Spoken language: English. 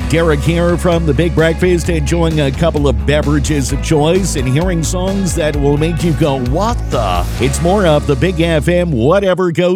Derek here from The Big Breakfast, enjoying a couple of beverages of choice and hearing songs that will make you go, what the? It's more of the Big FM, whatever goes